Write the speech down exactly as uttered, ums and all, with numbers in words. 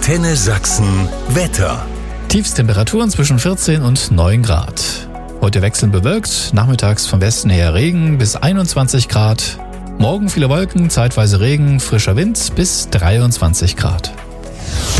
Antenne Sachsen Wetter. Tiefstemperaturen zwischen vierzehn und neun Grad. Heute wechselnd bewölkt, nachmittags vom Westen her Regen bis einundzwanzig Grad. Morgen viele Wolken, zeitweise Regen, frischer Wind bis dreiundzwanzig Grad.